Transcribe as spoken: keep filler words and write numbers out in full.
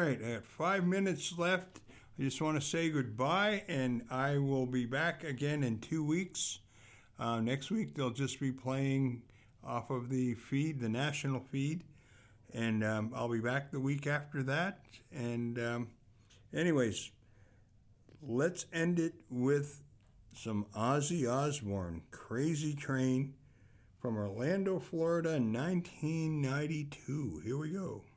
right, I have five minutes left. I just want to say goodbye, and I will be back again in two weeks. Uh, next week, they'll just be playing off of the feed, the national feed, and um, I'll be back the week after that. And um, anyways, let's end it with some Ozzy Osbourne, Crazy Train, from Orlando, Florida, nineteen ninety-two. Here we go.